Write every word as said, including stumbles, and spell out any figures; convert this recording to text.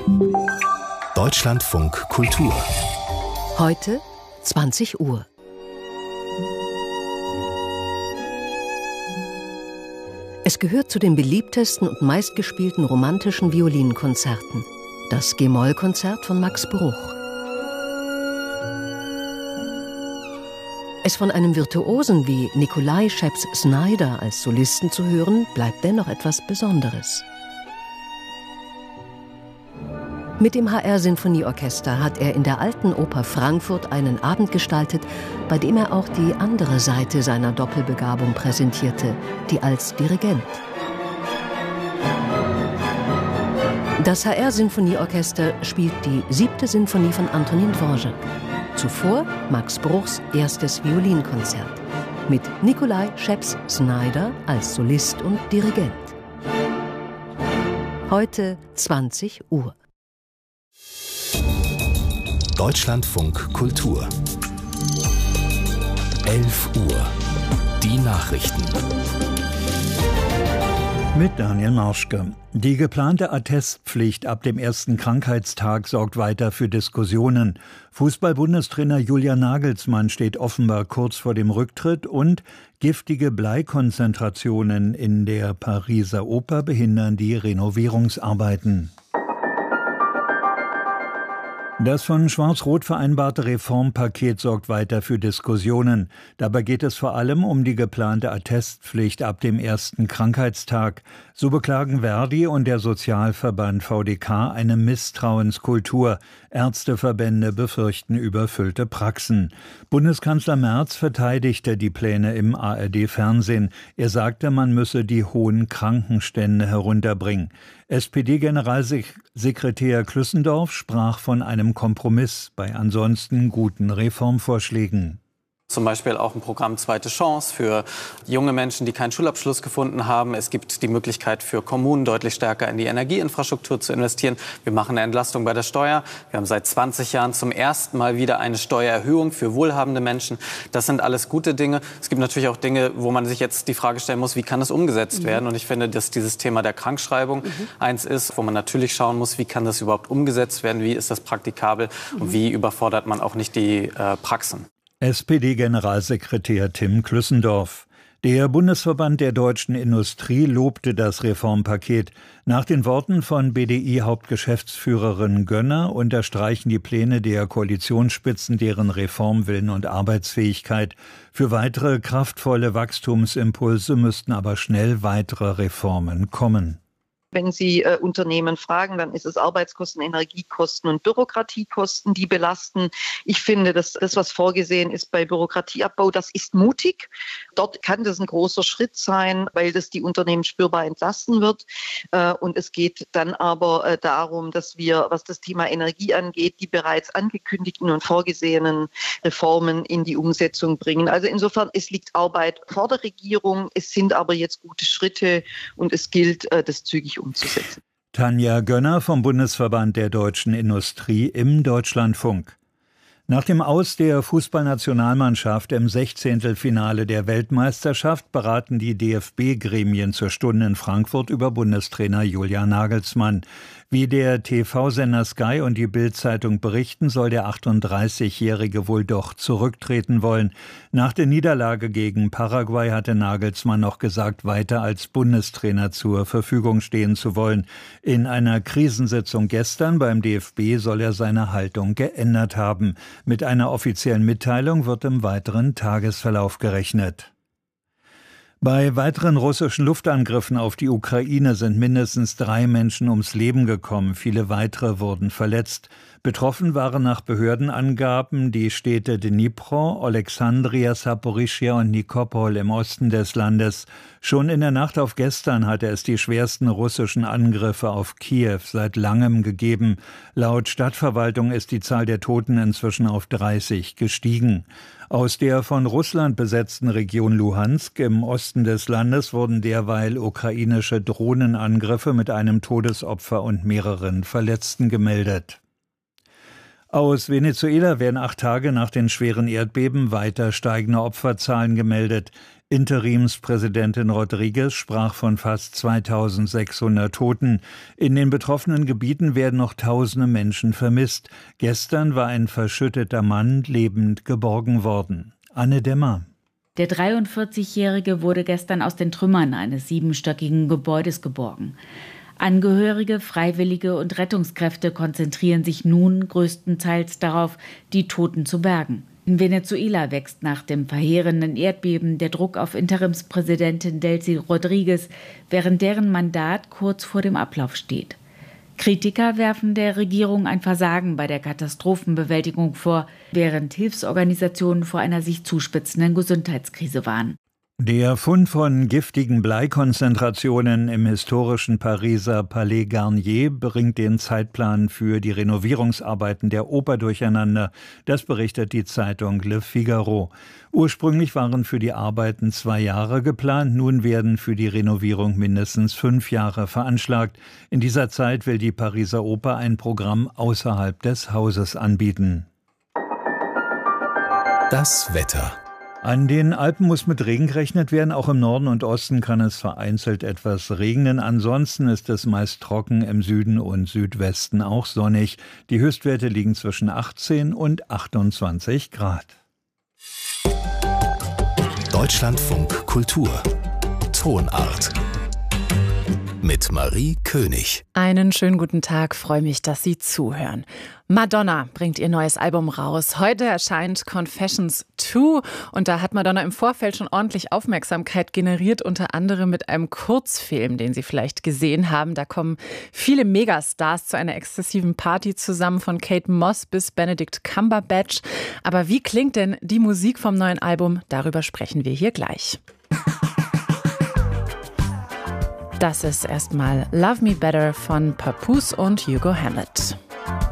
Deutschlandfunk Kultur. Heute zwanzig Uhr. Es gehört zu den beliebtesten und meistgespielten romantischen Violinkonzerten. Das G-Moll-Konzert von Max Bruch. Es von einem Virtuosen wie Nikolai Scheps-Snyder als Solisten zu hören, bleibt dennoch etwas Besonderes. Mit dem H R-Sinfonieorchester hat er in der Alten Oper Frankfurt einen Abend gestaltet, bei dem er auch die andere Seite seiner Doppelbegabung präsentierte, die als Dirigent. Das H R-Sinfonieorchester spielt die siebte Sinfonie von Antonin Dvorak. Zuvor Max Bruchs erstes Violinkonzert mit Nikolai Scheps-Snyder als Solist und Dirigent. Heute zwanzig Uhr. Deutschlandfunk Kultur. elf Uhr. Die Nachrichten. Mit Daniel Marschke. Die geplante Attestpflicht ab dem ersten Krankheitstag sorgt weiter für Diskussionen. Fußball-Bundestrainer Julian Nagelsmann steht offenbar kurz vor dem Rücktritt und giftige Bleikonzentrationen in der Pariser Oper behindern die Renovierungsarbeiten. Das von Schwarz-Rot vereinbarte Reformpaket sorgt weiter für Diskussionen. Dabei geht es vor allem um die geplante Attestpflicht ab dem ersten Krankheitstag. So beklagen Verdi und der Sozialverband V D K eine Misstrauenskultur. Ärzteverbände befürchten überfüllte Praxen. Bundeskanzler Merz verteidigte die Pläne im A R D-Fernsehen. Er sagte, man müsse die hohen Krankenstände herunterbringen. S P D-Generalsekretär Klüssendorf sprach von einem Kompromiss bei ansonsten guten Reformvorschlägen. Zum Beispiel auch ein Programm Zweite Chance für junge Menschen, die keinen Schulabschluss gefunden haben. Es gibt die Möglichkeit für Kommunen, deutlich stärker in die Energieinfrastruktur zu investieren. Wir machen eine Entlastung bei der Steuer. Wir haben seit zwanzig Jahren zum ersten Mal wieder eine Steuererhöhung für wohlhabende Menschen. Das sind alles gute Dinge. Es gibt natürlich auch Dinge, wo man sich jetzt die Frage stellen muss, wie kann das umgesetzt mhm. werden? Und ich finde, dass dieses Thema der Krankschreibung mhm. eins ist, wo man natürlich schauen muss, wie kann das überhaupt umgesetzt werden? Wie ist das praktikabel? Mhm. Und wie überfordert man auch nicht die äh, Praxen? S P D-Generalsekretär Tim Klüssendorf. Der Bundesverband der deutschen Industrie lobte das Reformpaket. Nach den Worten von B D I-Hauptgeschäftsführerin Gönner unterstreichen die Pläne der Koalitionsspitzen deren Reformwillen und Arbeitsfähigkeit. Für weitere kraftvolle Wachstumsimpulse müssten aber schnell weitere Reformen kommen. Wenn Sie äh, Unternehmen fragen, dann ist es Arbeitskosten, Energiekosten und Bürokratiekosten, die belasten. Ich finde, dass das, was vorgesehen ist bei Bürokratieabbau, das ist mutig. Dort kann das ein großer Schritt sein, weil das die Unternehmen spürbar entlasten wird. Äh, und es geht dann aber äh, darum, dass wir, was das Thema Energie angeht, die bereits angekündigten und vorgesehenen Reformen in die Umsetzung bringen. Also insofern, es liegt Arbeit vor der Regierung. Es sind aber jetzt gute Schritte und es gilt, äh, das zügig umzusetzen. Tanja Gönner vom Bundesverband der deutschen Industrie im Deutschlandfunk. Nach dem Aus der Fußballnationalmannschaft im Sechzehntelfinale der Weltmeisterschaft beraten die D F B-Gremien zur Stunde in Frankfurt über Bundestrainer Julian Nagelsmann. Wie der T V-Sender Sky und die Bild-Zeitung berichten, soll der achtunddreißigjährige wohl doch zurücktreten wollen. Nach der Niederlage gegen Paraguay hatte Nagelsmann noch gesagt, weiter als Bundestrainer zur Verfügung stehen zu wollen. In einer Krisensitzung gestern beim D F B soll er seine Haltung geändert haben. Mit einer offiziellen Mitteilung wird im weiteren Tagesverlauf gerechnet. Bei weiteren russischen Luftangriffen auf die Ukraine sind mindestens drei Menschen ums Leben gekommen. Viele weitere wurden verletzt. Betroffen waren nach Behördenangaben die Städte Dnipro, Alexandria, Saporischschja und Nikopol im Osten des Landes. Schon in der Nacht auf gestern hatte es die schwersten russischen Angriffe auf Kiew seit langem gegeben. Laut Stadtverwaltung ist die Zahl der Toten inzwischen auf dreißig gestiegen. Aus der von Russland besetzten Region Luhansk im Osten des Landes wurden derweil ukrainische Drohnenangriffe mit einem Todesopfer und mehreren Verletzten gemeldet. Aus Venezuela werden acht Tage nach den schweren Erdbeben weiter steigende Opferzahlen gemeldet. Interimspräsidentin Rodriguez sprach von fast zweitausendsechshundert Toten. In den betroffenen Gebieten werden noch tausende Menschen vermisst. Gestern war ein verschütteter Mann lebend geborgen worden. Anne Dämmer. Der dreiundvierzigjährige wurde gestern aus den Trümmern eines siebenstöckigen Gebäudes geborgen. Angehörige, Freiwillige und Rettungskräfte konzentrieren sich nun größtenteils darauf, die Toten zu bergen. In Venezuela wächst nach dem verheerenden Erdbeben der Druck auf Interimspräsidentin Delcy Rodriguez, während deren Mandat kurz vor dem Ablauf steht. Kritiker werfen der Regierung ein Versagen bei der Katastrophenbewältigung vor, während Hilfsorganisationen vor einer sich zuspitzenden Gesundheitskrise warnen. Der Fund von giftigen Bleikonzentrationen im historischen Pariser Palais Garnier bringt den Zeitplan für die Renovierungsarbeiten der Oper durcheinander. Das berichtet die Zeitung Le Figaro. Ursprünglich waren für die Arbeiten zwei Jahre geplant, nun werden für die Renovierung mindestens fünf Jahre veranschlagt. In dieser Zeit will die Pariser Oper ein Programm außerhalb des Hauses anbieten. Das Wetter. An den Alpen muss mit Regen gerechnet werden. Auch im Norden und Osten kann es vereinzelt etwas regnen. Ansonsten ist es meist trocken, im Süden und Südwesten auch sonnig. Die Höchstwerte liegen zwischen achtzehn und achtundzwanzig Grad. Deutschlandfunk Kultur. Tonart. Mit Marie König. Einen schönen guten Tag, freue mich, dass Sie zuhören. Madonna bringt ihr neues Album raus. Heute erscheint Confessions zwei und da hat Madonna im Vorfeld schon ordentlich Aufmerksamkeit generiert, unter anderem mit einem Kurzfilm, den Sie vielleicht gesehen haben. Da kommen viele Megastars zu einer exzessiven Party zusammen, von Kate Moss bis Benedict Cumberbatch. Aber wie klingt denn die Musik vom neuen Album? Darüber sprechen wir hier gleich. Das ist erstmal Love Me Better von Papoose und Hugo Hamlet.